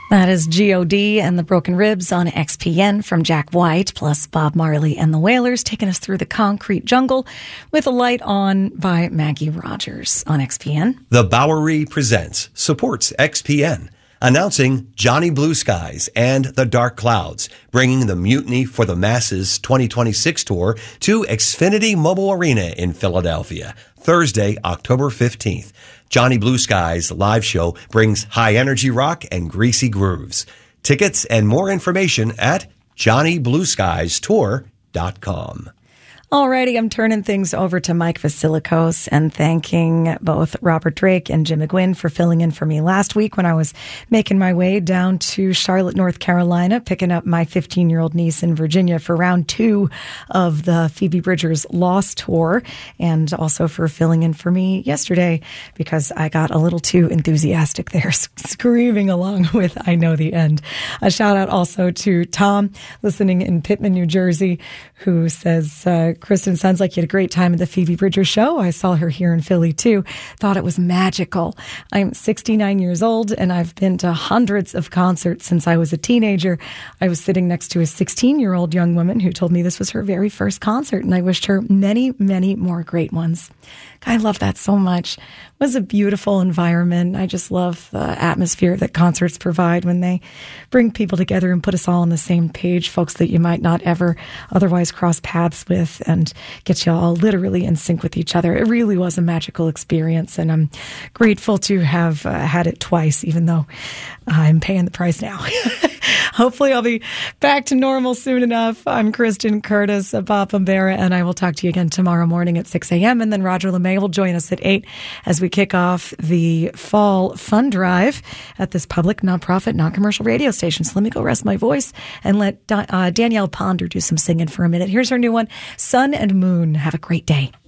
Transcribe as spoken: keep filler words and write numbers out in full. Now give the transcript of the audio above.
That is G O D and the Broken Ribs on X P N from Jack White, plus Bob Marley and the Wailers taking us through the concrete jungle with a light on by Maggie Rogers on X P N. The Bowery Presents supports X P N, announcing Johnny Blue Skies and the Dark Clouds, bringing the Mutiny for the Masses twenty twenty-six tour to Xfinity Mobile Arena in Philadelphia, Thursday, October fifteenth. Johnny Blue Skies live show brings high energy rock and greasy grooves. Tickets and more information at johnny blue skies tour dot com. Alrighty, I'm turning things over to Mike Vasilikos and thanking both Robert Drake and Jim McGuinn for filling in for me last week when I was making my way down to Charlotte, North Carolina, picking up my fifteen-year-old niece in Virginia for round two of the Phoebe Bridgers Lost Tour, and also for filling in for me yesterday because I got a little too enthusiastic there, screaming along with I Know the End. A shout out also to Tom, listening in Pittman, New Jersey, who says, uh, Kristen, sounds like you had a great time at the Phoebe Bridgers show. I saw her here in Philly too. Thought it was magical. I'm sixty-nine years old and I've been to hundreds of concerts since I was a teenager. I was sitting next to a sixteen-year-old young woman who told me this was her very first concert, and I wished her many, many more great ones. I love that so much. It was a beautiful environment. I just love the atmosphere that concerts provide when they bring people together and put us all on the same page, folks that you might not ever otherwise cross paths with, and get you all literally in sync with each other. It really was a magical experience, and I'm grateful to have uh, had it twice, even though I'm paying the price now. Hopefully I'll be back to normal soon enough. I'm Kristen Curtis, Bob Bombera, and I will talk to you again tomorrow morning at six a.m. And then Roger LeMay will join us at eight as we kick off the fall fund drive at this public, nonprofit, non-commercial radio station. So let me go rest my voice and let uh, Danielle Ponder do some singing for a minute. Here's her new one, Sun and Moon. Have a great day.